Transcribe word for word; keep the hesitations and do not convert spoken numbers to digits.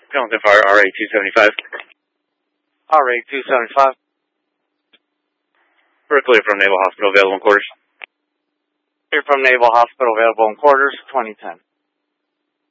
Pendleton Fire, R A two seventy-five. R A two seventy-five. We're clear from Naval Hospital, available in quarters. Clear from Naval Hospital, available in quarters, twenty ten.